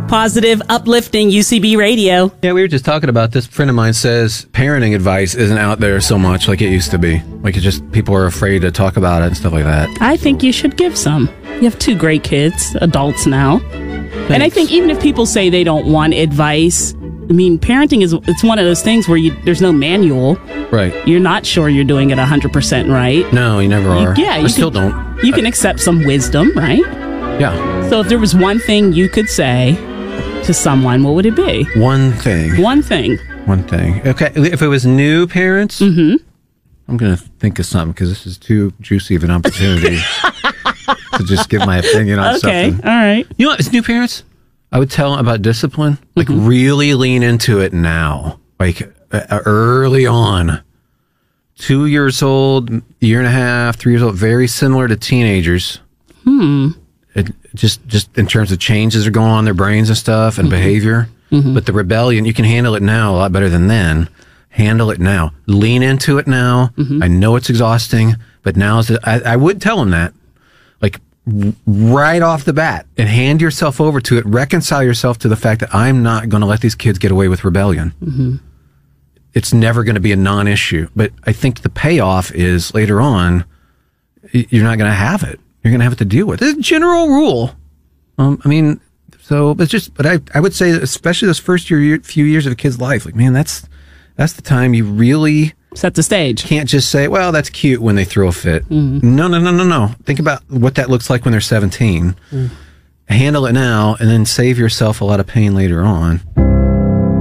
Positive, uplifting UCB radio. Yeah, we were just talking about this. A friend of mine says parenting advice isn't out there so much like it used to be. Like, it just, people are afraid to talk about it and stuff like that. I think you should give some. You have 2 great kids, adults now. Thanks. And I think even if people say they don't want advice, I mean, parenting it's one of those things where there's no manual. Right. You're not sure you're doing it 100% right. No, you never are. You still don't. You can accept some wisdom, right? Yeah. So if there was one thing you could say to someone, what would it be? One thing. One thing. One thing. Okay, if it was new parents, I'm going to think of something because this is too juicy of an opportunity to just give my opinion on something. Okay, all right. You know what? It's new parents. I would tell them about discipline. Like, really lean into it now. Like, early on. 2 years old, year and a half, 3 years old, very similar to teenagers. It, just in terms of changes that are going on in their brains and stuff and behavior. But the rebellion, you can handle it now a lot better than then. Handle it now. Lean into it now. I know it's exhausting, but now I would tell them that. Like, right off the bat, and hand yourself over to it. Reconcile yourself to the fact that I'm not going to let these kids get away with rebellion. It's never going to be a non-issue. But I think the payoff is later on, you're not going to have it. You're going to have to deal with it. It's a general rule. I mean, so it's just, but I would say, especially those first few years of a kid's life, like, man, that's the time you really set the stage. Can't just say, well, that's cute when they throw a fit. No. Think about what that looks like when they're 17. Handle it now, and then save yourself a lot of pain later on.